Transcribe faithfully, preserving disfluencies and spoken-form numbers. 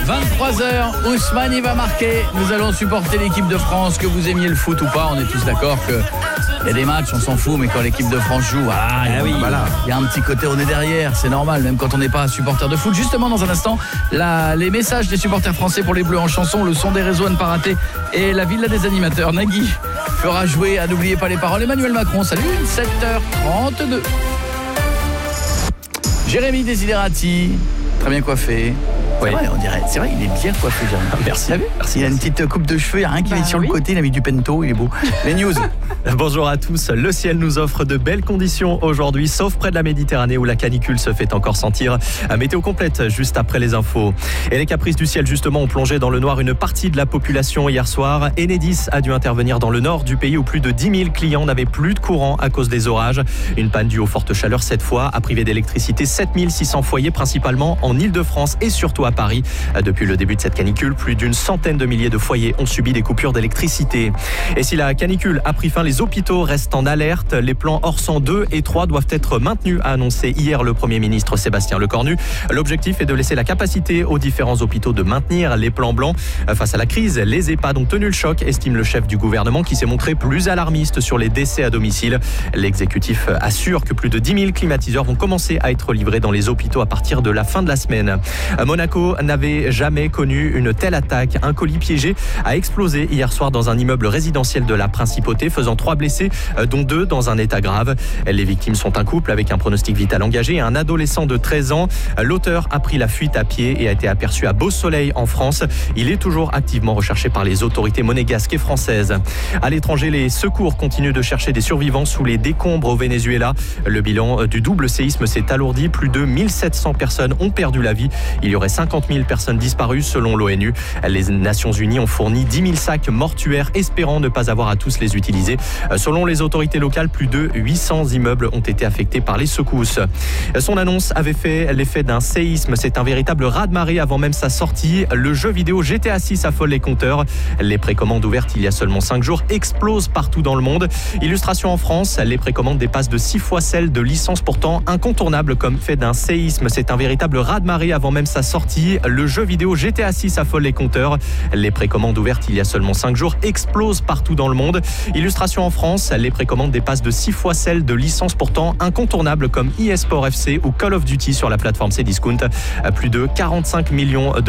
vingt-trois heures, Ousmane il va marquer. Nous allons supporter l'équipe de France, que vous aimiez le foot ou pas. On est tous d'accord que il y a des matchs, on s'en fout, mais quand l'équipe de France joue, voilà, ah, il, y a, oui. voilà, il y a un petit côté, on est derrière, c'est normal, même quand on n'est pas supporter de foot. Justement, dans un instant, la, les messages des supporters français pour les Bleus en chanson, le son des réseaux à ne pas rater et la villa des animateurs. Nagui fera jouer à N'oubliez pas les paroles. Emmanuel Macron, salut, sept heures trente-deux. Jérémy Desiderati, très bien coiffé. C'est oui. vrai, on dirait. C'est vrai, il est bien coiffé, Jérémy. Merci. Merci. Il a une petite coupe de cheveux, il n'y a rien qui bah, est sur oui. le côté, il a mis du pento, il est beau. Les news. Bonjour à tous. Le ciel nous offre de belles conditions aujourd'hui, sauf près de la Méditerranée où la canicule se fait encore sentir. Météo complète juste après les infos. Et les caprices du ciel, justement, ont plongé dans le noir une partie de la population hier soir. Enedis a dû intervenir dans le nord du pays où plus de dix mille clients n'avaient plus de courant à cause des orages. Une panne due aux fortes chaleurs cette fois a privé d'électricité sept mille six cents foyers, principalement en Île-de-France et surtout à Paris. Depuis le début de cette canicule, plus d'une centaine de milliers de foyers ont subi des coupures d'électricité. Et si la canicule a pris fin, les hôpitaux restent en alerte. Les plans Orsan deux et trois doivent être maintenus, a annoncé hier le Premier ministre Sébastien Lecornu. L'objectif est de laisser la capacité aux différents hôpitaux de maintenir les plans blancs. Face à la crise, les EHPAD ont tenu le choc, estime le chef du gouvernement qui s'est montré plus alarmiste sur les décès à domicile. L'exécutif assure que plus de dix mille climatiseurs vont commencer à être livrés dans les hôpitaux à partir de la fin de la semaine. Monaco n'avait jamais connu une telle attaque. Un colis piégé a explosé hier soir dans un immeuble résidentiel de la Principauté, faisant trois blessés, dont deux dans un état grave. Les victimes sont un couple avec un pronostic vital engagé et un adolescent de treize ans. L'auteur a pris la fuite à pied et a été aperçu à Beau-Soleil en France. Il est toujours activement recherché par les autorités monégasques et françaises. À l'étranger, les secours continuent de chercher des survivants sous les décombres au Venezuela. Le bilan du double séisme s'est alourdi. Plus de mille sept cents personnes ont perdu la vie. Il y aurait cinquante mille personnes disparues selon l'ONU. Les Nations Unies ont fourni dix mille sacs mortuaires, espérant ne pas avoir à tous les utiliser. Selon les autorités locales, plus de huit cents immeubles ont été affectés par les secousses. Son annonce avait fait l'effet d'un séisme. C'est un véritable raz-de-marée avant même sa sortie. Le jeu vidéo G T A six affole les compteurs. Les précommandes ouvertes il y a seulement cinq jours explosent partout dans le monde. Illustration en France, les précommandes dépassent de six fois celles de licences pourtant incontournables comme fait d'un séisme. C'est un véritable raz-de-marée avant même sa sortie. Le jeu vidéo G T A six affole les compteurs. Les précommandes ouvertes il y a seulement cinq jours explosent partout dans le monde. Illustration en France, les précommandes dépassent de six fois celles de licences pourtant incontournables comme eSport F C ou Call of Duty sur la plateforme Cdiscount. Plus de quarante-cinq millions de